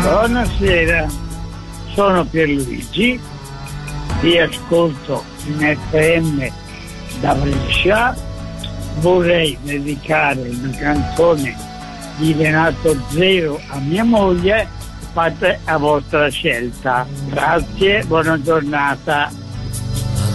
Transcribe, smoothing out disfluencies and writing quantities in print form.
Buonasera, sono Pierluigi, vi ascolto in FM da Brescia. Vorrei dedicare una canzone di Renato Zero a mia moglie. Fate a vostra scelta. Grazie, buona giornata.